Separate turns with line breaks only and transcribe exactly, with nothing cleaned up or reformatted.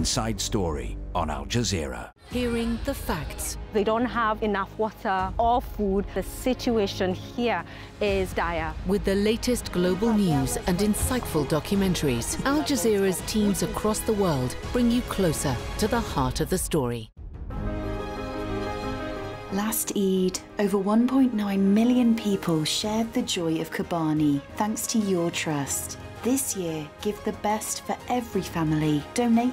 inside story on Al Jazeera.
Hearing the facts.
They don't have enough water or food. The situation here is dire.
With the latest global news and insightful documentaries, Al Jazeera's teams across the world bring you closer to the heart of the story.
Last Eid, over one point nine million people shared the joy of Kobani thanks to your trust. This year, give the best for every family. Donate